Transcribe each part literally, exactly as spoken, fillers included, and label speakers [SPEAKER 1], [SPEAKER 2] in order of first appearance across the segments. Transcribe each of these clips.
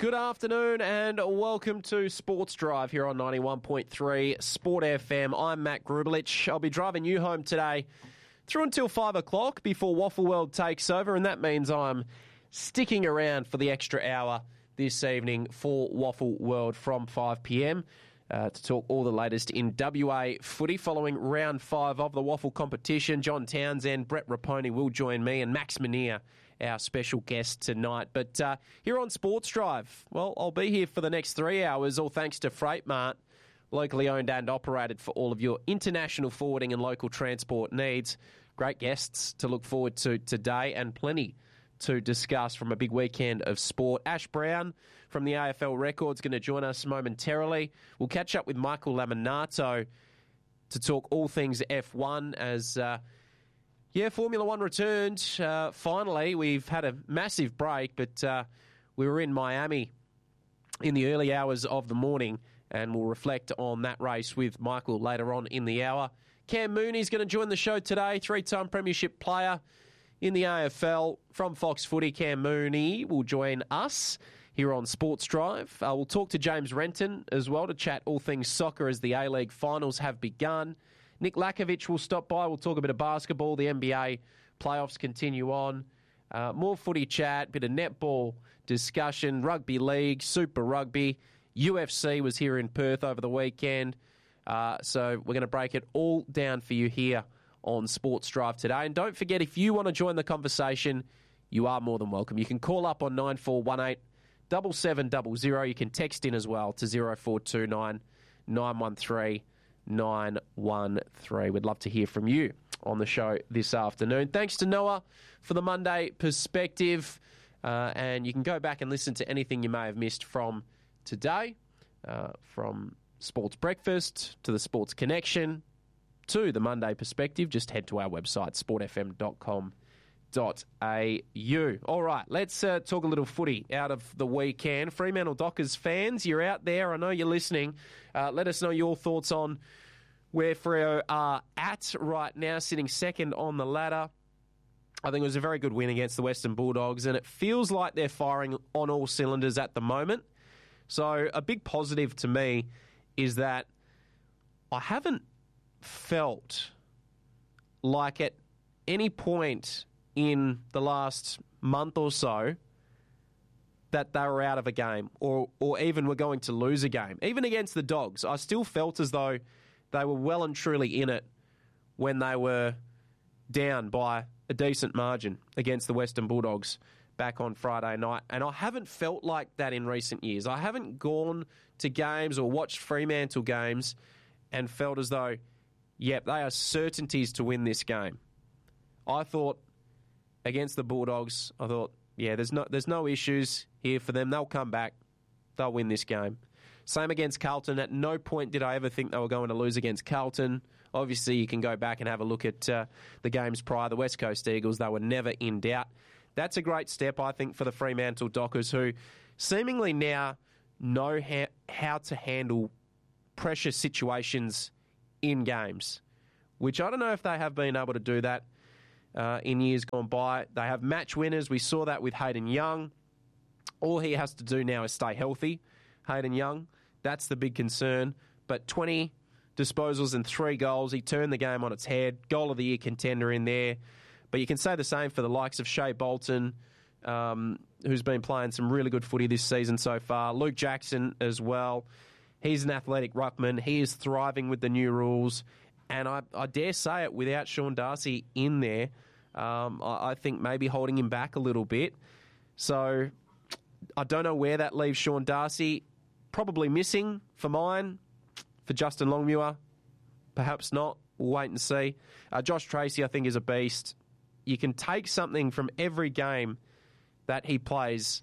[SPEAKER 1] Good afternoon and welcome to Sports Drive here on ninety-one point three Sport F M. I'm Matt Grubelich. I'll be driving you home today through until five o'clock before Waffle World takes over, and that means I'm sticking around for the extra hour this evening for Waffle World from five p.m. Uh, to talk all the latest in W A footy following round five of the Waffle competition. John Townsend, Brett Raponi will join me, and Max Menier, our special guest tonight. But uh, here on Sports Drive, well, I'll be here for the next three hours, all thanks to Freight Mart, locally owned and operated for all of your international forwarding and local transport needs. Great guests to look forward to today and plenty to discuss from a big weekend of sport. Ash Brown from the A F L Records going to join us momentarily. We'll catch up with Michael Laminato to talk all things F one as, uh, yeah, Formula One returned. Uh, finally, we've had a massive break, but uh, we were in Miami in the early hours of the morning, and we'll reflect on that race with Michael later on in the hour. Cam Mooney's going to join the show today, three-time premiership player in the A F L from Fox Footy. Cam Mooney will join us here on Sports Drive. Uh, we'll talk to James Renton as well to chat all things soccer as the A-League finals have begun. Nick Lakovic will stop by. We'll talk a bit of basketball. The N B A playoffs continue on. Uh, more footy chat, bit of netball discussion, rugby league, Super Rugby. U F C was here in Perth over the weekend. Uh, so we're going to break it all down for you here on Sports Drive today. And don't forget, if you want to join the conversation, you are more than welcome. You can call up on nine four one eight, seven seven zero zero. You can text in as well to zero four two nine, nine one three, nine one three. We'd love to hear from you on the show this afternoon. Thanks to Noah for the Monday perspective. Uh, and you can go back and listen to anything you may have missed from today, uh, from Sports Breakfast to the Sports Connection to the Monday perspective. Just head to our website, sport f m dot com dot a u. All right, let's uh, talk a little footy out of the weekend. Fremantle Dockers fans, you're out there. I know you're listening. Uh, let us know your thoughts on where Freo are at right now, sitting second on the ladder. I think it was a very good win against the Western Bulldogs, and it feels like they're firing on all cylinders at the moment. So a big positive to me is that I haven't felt like at any point in the last month or so that they were out of a game or or even were going to lose a game. Even against the Dogs, I still felt as though they were well and truly in it when they were down by a decent margin against the Western Bulldogs back on Friday night. And I haven't felt like that in recent years. I haven't gone to games or watched Fremantle games and felt as though, yep, they are certainties to win this game. I thought against the Bulldogs, I thought, yeah, there's no there's no issues here for them. They'll come back. They'll win this game. Same against Carlton. At no point did I ever think they were going to lose against Carlton. Obviously, you can go back and have a look at uh, the games prior. The West Coast Eagles, they were never in doubt. That's a great step, I think, for the Fremantle Dockers, who seemingly now know ha- how to handle pressure situations in games, which I don't know if they have been able to do that uh, in years gone by. They have match winners. We saw that with Hayden Young. All he has to do now is stay healthy, Hayden Young. That's the big concern. But twenty disposals and three goals. He turned the game on its head. Goal of the year contender in there. But you can say the same for the likes of Shea Bolton, um, who's been playing some really good footy this season so far. Luke Jackson as well. He's an athletic ruckman. He is thriving with the new rules. And I, I dare say it, without Sean Darcy in there, um, I, I think maybe holding him back a little bit. So I don't know where that leaves Sean Darcy. Probably missing for mine. For Justin Longmuir, perhaps not. We'll wait and see. Uh, Josh Tracy, I think, is a beast. You can take something from every game that he plays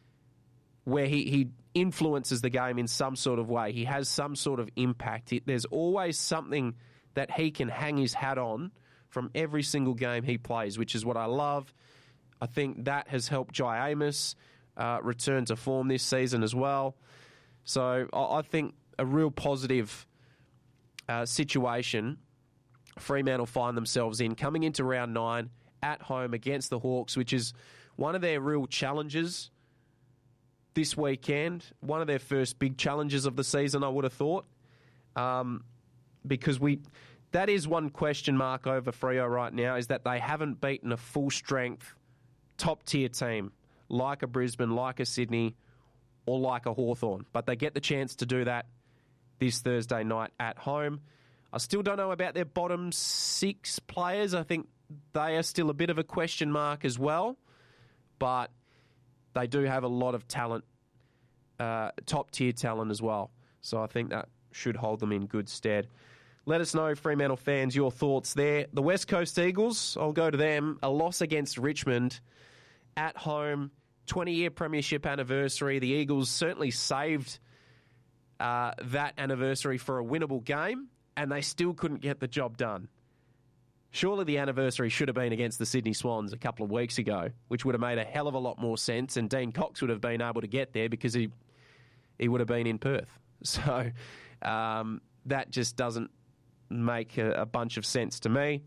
[SPEAKER 1] where he, he influences the game in some sort of way. He has some sort of impact. It, there's always something that he can hang his hat on from every single game he plays, which is what I love. I think that has helped Jai Amos uh, return to form this season as well. So I, I think a real positive uh, situation Fremantle find themselves in coming into round nine at home against the Hawks, which is one of their real challenges this weekend. One of their first big challenges of the season, I would have thought. Um, because we... That is one question mark over Freo right now, is that they haven't beaten a full-strength, top-tier team like a Brisbane, like a Sydney, or like a Hawthorn. But they get the chance to do that this Thursday night at home. I still don't know about their bottom six players. I think they are still a bit of a question mark as well. But they do have a lot of talent, uh, top-tier talent as well. So I think that should hold them in good stead. Let us know, Fremantle fans, your thoughts there. The West Coast Eagles, I'll go to them. A loss against Richmond at home, twenty-year premiership anniversary. The Eagles certainly saved uh, that anniversary for a winnable game, and they still couldn't get the job done. Surely the anniversary should have been against the Sydney Swans a couple of weeks ago, which would have made a hell of a lot more sense, and Dean Cox would have been able to get there because he he would have been in Perth. So um, that just doesn't make a, a bunch of sense to me.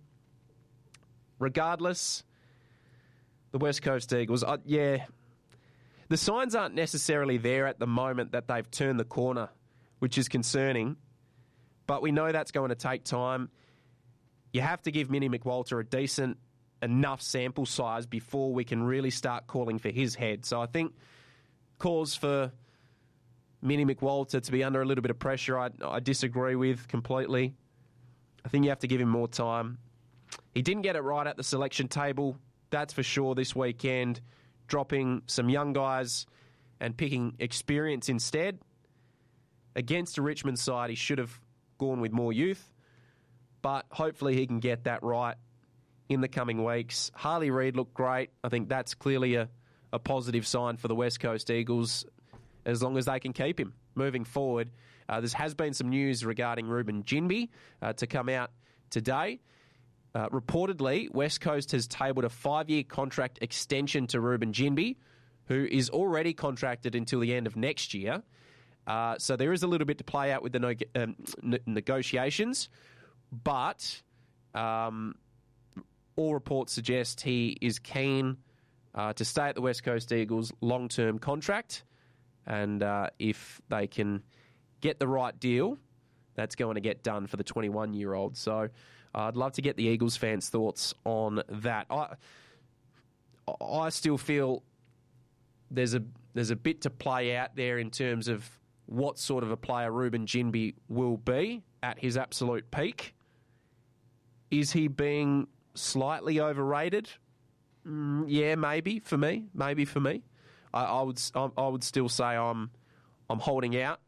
[SPEAKER 1] Regardless, the West Coast Eagles, uh, yeah, the signs aren't necessarily there at the moment that they've turned the corner, which is concerning, but we know that's going to take time. You have to give Minnie McWalter a decent enough sample size before we can really start calling for his head. So I think cause for Minnie McWalter to be under a little bit of pressure, I, I disagree with completely. I think you have to give him more time. He didn't get it right at the selection table, that's for sure, this weekend, dropping some young guys and picking experience instead. Against a Richmond side, he should have gone with more youth, but hopefully he can get that right in the coming weeks. Harley Reid looked great. I think that's clearly a, a positive sign for the West Coast Eagles, as long as they can keep him moving forward. Uh, there has been some news regarding Ruben Ginbey uh, to come out today. Uh, reportedly, West Coast has tabled a five-year contract extension to Ruben Ginbey, who is already contracted until the end of next year. Uh, so there is a little bit to play out with the no- um, n- negotiations, but um, all reports suggest he is keen uh, to stay at the West Coast Eagles long-term contract, and uh, if they can get the right deal, that's going to get done for the twenty-one-year-old. So uh, I'd love to get the Eagles fans' thoughts on that. I I still feel there's a there's a bit to play out there in terms of what sort of a player Ruben Ginbey will be at his absolute peak. Is he being slightly overrated? Mm, yeah, maybe for me. Maybe for me. I, I would I would still say I'm I'm holding out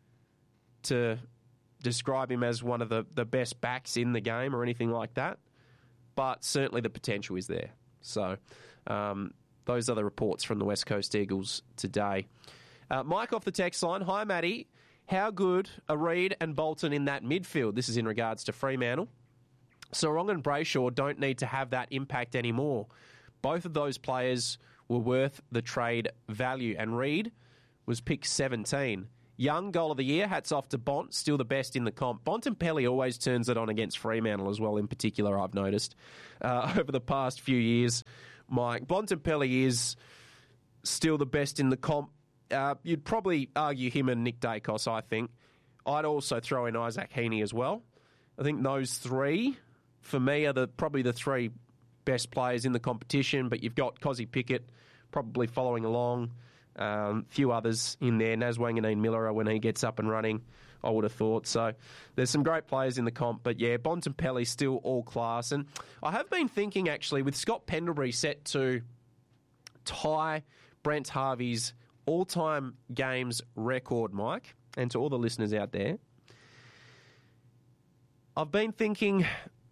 [SPEAKER 1] to describe him as one of the, the best backs in the game or anything like that. But certainly the potential is there. So um, those are the reports from the West Coast Eagles today. Uh, Mike off the text line. Hi, Matty. How good are Reid and Bolton in that midfield? This is in regards to Fremantle. Sarong and Brayshaw don't need to have that impact anymore. Both of those players were worth the trade value, and Reid was picked seventeen. Young, goal of the year, hats off to Bont, still the best in the comp. Bontempelli always turns it on against Fremantle as well, in particular, I've noticed, uh, over the past few years. Mike, Bontempelli is still the best in the comp. Uh, you'd probably argue him and Nick Dacos, I think. I'd also throw in Isaac Heaney as well. I think those three, for me, are the probably the three best players in the competition, but you've got Cozzy Pickett probably following along. A um, few others in there. Naz Wanganeen Miller, when he gets up and running, I would have thought. So there's some great players in the comp. But yeah, Bontempelli still all class. And I have been thinking, actually, with Scott Pendlebury set to tie Brent Harvey's all-time games record, Mike, and to all the listeners out there, I've been thinking,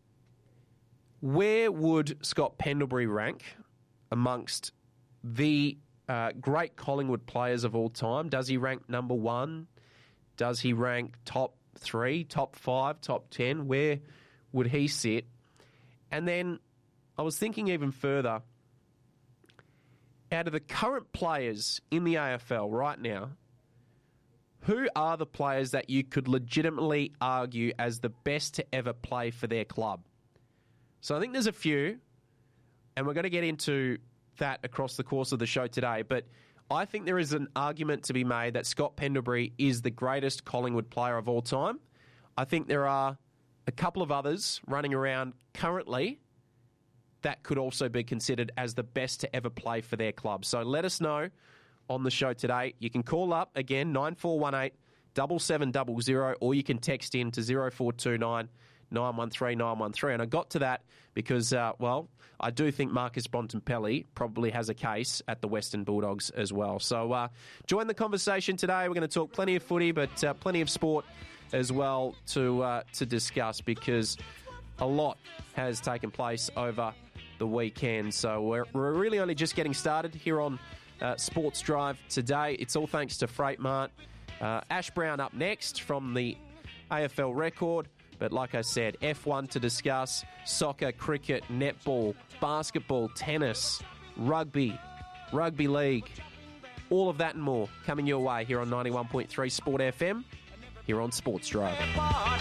[SPEAKER 1] where would Scott Pendlebury rank amongst the Uh, great Collingwood players of all time? Does he rank number one? Does he rank top three, top five, top ten? Where would he sit? And then I was thinking even further, out of the current players in the A F L right now, who are the players that you could legitimately argue as the best to ever play for their club? So I think there's a few, and we're going to get into that across the course of the show today, but I think there is an argument to be made that Scott Pendlebury is the greatest Collingwood player of all time. I think there are a couple of others running around currently that could also be considered as the best to ever play for their club. So let us know on the show today. You can call up, again, nine four one eight, seven seven zero zero, or you can text in to zero four two nine, nine one three, nine one three. And I got to that because, uh, well, I do think Marcus Bontempelli probably has a case at the Western Bulldogs as well. So uh, join the conversation today. We're going to talk plenty of footy, but uh, plenty of sport as well to uh, to discuss, because a lot has taken place over the weekend. So we're, we're really only just getting started here on uh, Sports Drive today. It's all thanks to Freight Mart. Uh, Ash Brown up next from the A F L record. But like I said, F one to discuss, soccer, cricket, netball, basketball, tennis, rugby, rugby league, all of that and more coming your way here on ninety-one point three Sport F M, here on Sports Drive.